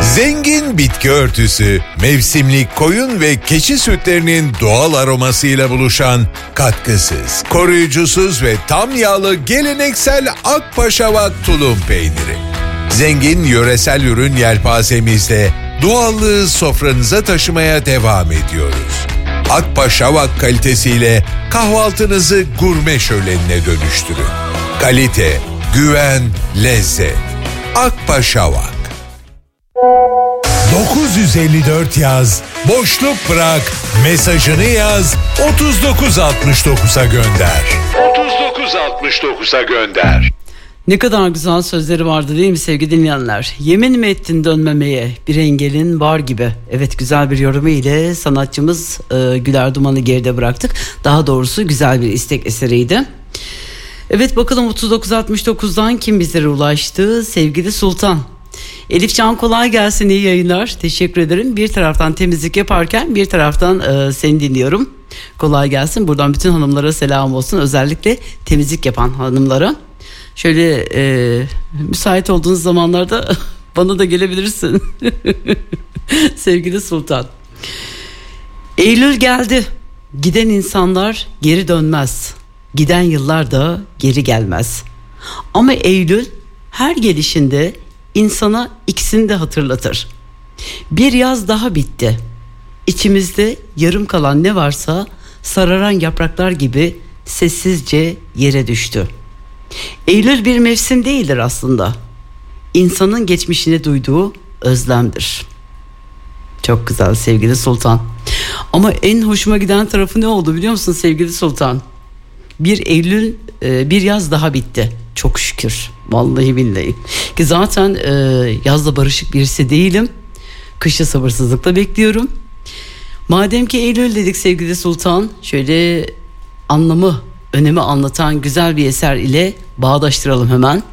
Zengin bitki örtüsü, mevsimlik koyun ve keçi sütlerinin doğal aromasıyla buluşan katkısız, koruyucusuz ve tam yağlı geleneksel Akpaşavak tulum peyniri. Zengin yöresel ürün yelpazemizle doğallığı sofranıza taşımaya devam ediyoruz. Akpaşavak kalitesiyle kahvaltınızı gurme şölenine dönüştürün. Kalite, güven, lezzet. Akpaşavak. 954 yaz, boşluk bırak, mesajını yaz, 3969'a gönder. 3969'a gönder. Ne kadar güzel sözleri vardı değil mi sevgili dinleyenler? Yemin mi ettin dönmemeye, bir engelin var gibi. Evet, güzel bir yorumu ile sanatçımız Güler Duman'ı geride bıraktık. Daha doğrusu güzel bir istek eseriydi. Evet, bakalım 3969'dan kim bizlere ulaştı? Sevgili Sultan. Elif Can, kolay gelsin, iyi yayınlar. Teşekkür ederim. Bir taraftan temizlik yaparken bir taraftan seni dinliyorum. Kolay gelsin. Buradan bütün hanımlara selam olsun. Özellikle temizlik yapan hanımlara. Şöyle müsait olduğunuz zamanlarda bana da gelebilirsin. Sevgili Sultan. Eylül geldi. Giden insanlar geri dönmez. Giden yıllar da geri gelmez. Ama Eylül her gelişinde insana ikisini de hatırlatır. Bir yaz daha bitti. İçimizde yarım kalan ne varsa sararan yapraklar gibi sessizce yere düştü. Eylül bir mevsim değildir aslında. İnsanın geçmişine duyduğu özlemdir. Çok güzel sevgili Sultan. Ama en hoşuma giden tarafı ne oldu biliyor musun sevgili Sultan? Bir Eylül, bir yaz daha bitti. Çok şükür. Vallahi billahi. Ki zaten yazla barışık birisi değilim. Kışı sabırsızlıkla bekliyorum. Madem ki Eylül dedik sevgili Sultan, şöyle anlamı, önemi anlatan güzel bir eser ile bağdaştıralım hemen.